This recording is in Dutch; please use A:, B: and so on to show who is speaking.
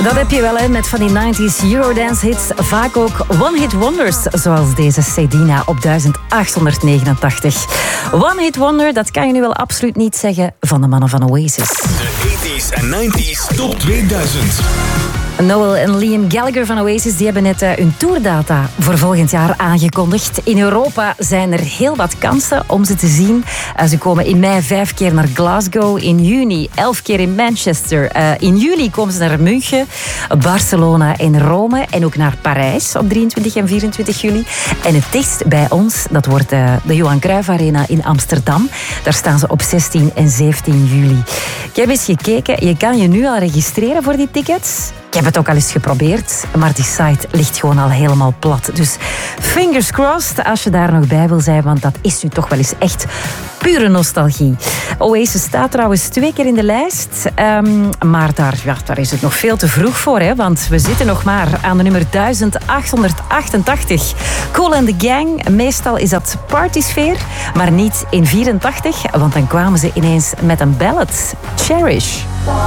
A: Dat heb je wel, hè, met van die 90s Eurodance hits. Vaak ook one-hit wonders, zoals deze Sedina op 1889. One-hit wonder, dat kan je nu wel absoluut niet zeggen van de mannen van Oasis.
B: De 80s en 90s top 2000.
A: Noel en Liam Gallagher van Oasis die hebben net hun tourdata voor volgend jaar aangekondigd. In Europa zijn er heel wat kansen om ze te zien. Ze komen in mei 5 keer naar Glasgow, in juni 11 keer in Manchester. In juli komen ze naar München, Barcelona en Rome en ook naar Parijs op 23 en 24 juli. En het dichtst bij ons, dat wordt de Johan Cruijff Arena in Amsterdam. Daar staan ze op 16 en 17 juli. Ik heb eens gekeken, je kan je nu al registreren voor die tickets. Ik heb het ook al eens geprobeerd, maar die site ligt gewoon al helemaal plat. Dus fingers crossed als je daar nog bij wil zijn, want dat is nu toch wel eens echt pure nostalgie. Oasis staat trouwens 2 keer in de lijst, maar daar is het nog veel te vroeg voor, hè, want we zitten nog maar aan de nummer 1888. Kool and the Gang, meestal is dat partysfeer, maar niet in 84, want dan kwamen ze ineens met een ballad, Cherish.